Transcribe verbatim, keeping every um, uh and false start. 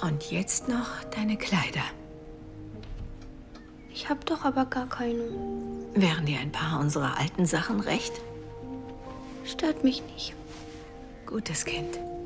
Und jetzt noch deine Kleider. Ich hab doch aber gar keine. Wären dir ein paar unserer alten Sachen recht? Stört mich nicht. Gutes Kind.